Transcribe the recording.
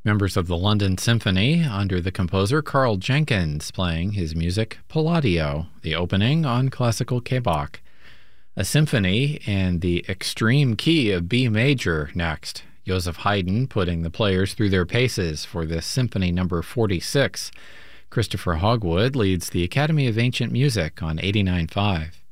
Members of the London Symphony under the composer Carl Jenkins playing his music Palladio, the opening on classical K-Bach. A symphony in the extreme key of B major next. Joseph Haydn putting the players through their paces for this Symphony number 46. Christopher Hogwood leads the Academy of Ancient Music on 89.5.